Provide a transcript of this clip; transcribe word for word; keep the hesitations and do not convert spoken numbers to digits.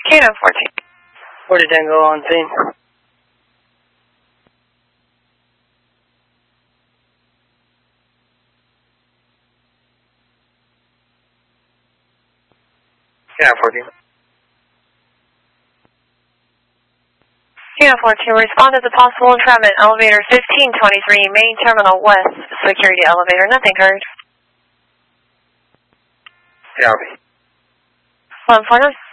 Kano fourteen. forty Tango on scene. Kano fourteen. Kano fourteen, respond to the possible entrapment, elevator fifteen twenty-three, main terminal west, security elevator, nothing heard. Copy. one four nine.